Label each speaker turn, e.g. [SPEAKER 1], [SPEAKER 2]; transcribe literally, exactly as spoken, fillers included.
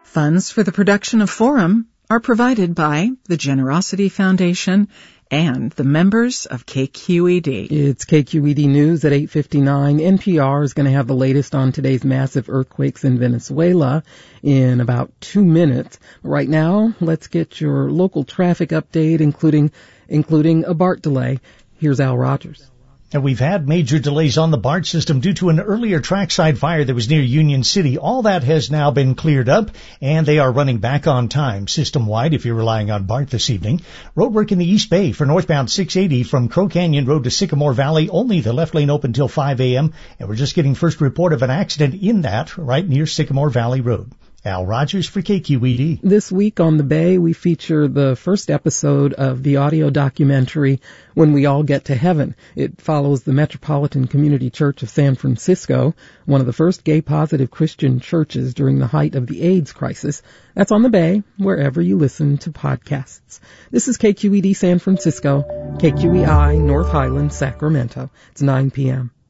[SPEAKER 1] Funds for the production of Forum are provided by the Generosity Foundation and the members of K Q E D.
[SPEAKER 2] It's K Q E D News at eight fifty-nine. N P R is going to have the latest on today's massive earthquakes in Venezuela in about two minutes. Right now, let's get your local traffic update, including including a BART delay. Here's Al Rogers.
[SPEAKER 3] And we've had major delays on the BART system due to an earlier trackside fire that was near Union City. All that has now been cleared up, and they are running back on time system-wide if you're relying on BART this evening. Roadwork in the East Bay for northbound six eighty from Crow Canyon Road to Sycamore Valley. Only the left lane open till five a.m., and we're just getting first report of an accident in that right near Sycamore Valley Road. Al Rogers for K Q E D.
[SPEAKER 2] This week on The Bay, we feature the first episode of the audio documentary When We All Get to Heaven. It follows the Metropolitan Community Church of San Francisco, one of the first gay-positive Christian churches during the height of the AIDS crisis. That's on The Bay, wherever you listen to podcasts. This is K Q E D San Francisco, K Q E I North Highlands, Sacramento. It's nine p.m.